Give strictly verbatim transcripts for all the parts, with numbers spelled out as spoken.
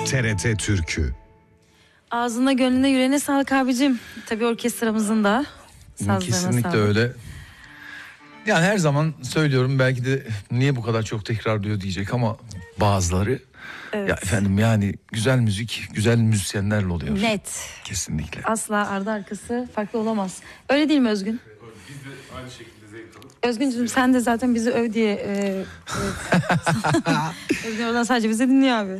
T R T Türkü. Ağzına gönlüne yüreğine sağlık abicim. Tabii orkestramızın da sazlarına Kesinlikle sağlık. öyle. Yani her zaman söylüyorum, belki de niye bu kadar çok tekrarlıyor diyecek ama bazıları. Evet. Ya efendim, yani güzel müzik güzel müzisyenlerle oluyor. Net. Kesinlikle. Asla ardı arkası farklı olamaz. Öyle değil mi Özgün? Biz de aynı şekilde zevk alıp. Özgüncüğüm sen de zaten bizi öv diye. E, evet. Özgün oradan sadece bizi dinliyor abi.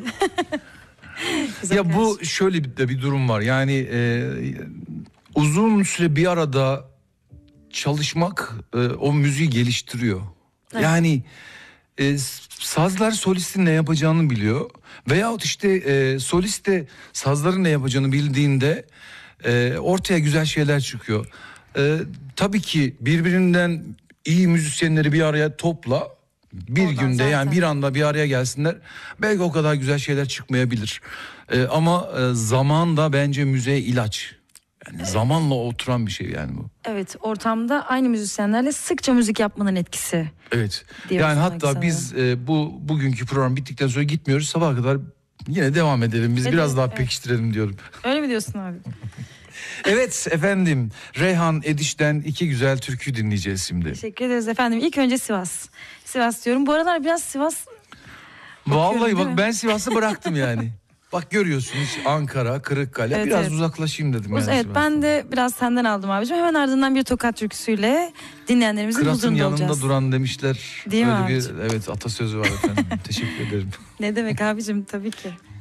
Ya bu şöyle bir, de bir durum var. Yani e, uzun süre bir arada çalışmak e, o müziği geliştiriyor. Evet. Yani e, sazlar solistin ne yapacağını biliyor. Veyahut işte e, solist de sazların ne yapacağını bildiğinde e, ortaya güzel şeyler çıkıyor. E, tabii ki birbirinden iyi müzisyenleri bir araya topla. Bir Oradan günde zaten. yani bir anda bir araya gelsinler. Belki o kadar güzel şeyler çıkmayabilir. E, ama e, zaman da bence müziğe ilaç. Yani zamanla oturan bir şey yani bu. Evet, ortamda aynı müzisyenlerle sıkça müzik yapmanın etkisi. Evet. Diyorsun Yani sanki hatta sana. biz e, bu bugünkü program bittikten sonra gitmiyoruz. Sabaha kadar yine devam edelim. Biz Evet, biraz daha evet. pekiştirelim diyorum. Öyle mi diyorsun abi? Evet efendim. Reyhan Ediş'ten iki güzel türkü dinleyeceğiz şimdi. Teşekkür ederiz efendim. İlk önce Sivas. Sivas diyorum. Bu aralar biraz Sivas... Vallahi değil bak mi? ben Sivas'ı bıraktım yani. Bak görüyorsunuz, Ankara, Kırıkkale, Evet, biraz evet. uzaklaşayım dedim. Uz- yani evet Sivas'tan. ben de biraz senden aldım abicim. Hemen ardından bir tokat türküsüyle dinleyenlerimizin Kırat'ın huzurunda yanında olacağız. duran demişler. Değil mi Öyle bir abicim? evet atasözü var efendim. Teşekkür ederim. Ne demek abicim, tabii ki.